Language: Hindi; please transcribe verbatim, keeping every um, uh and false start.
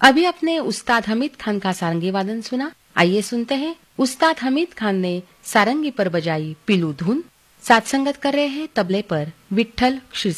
अभी अपने उस्ताद हमीद खान का सारंगी वादन सुना। आइए सुनते हैं उस्ताद हमीद खान ने सारंगी पर बजाई पीलू धुन। साथ संगत कर रहे हैं तबले पर विठल